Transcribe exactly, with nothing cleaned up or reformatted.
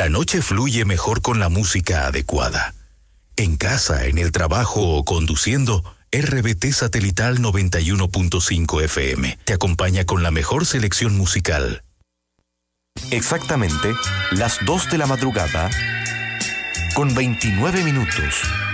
La noche fluye mejor con la música adecuada. En casa, en el trabajo o conduciendo, R B T Satelital noventa y uno punto cinco F M te acompaña con la mejor selección musical. Exactamente las dos de la madrugada con veintinueve minutos.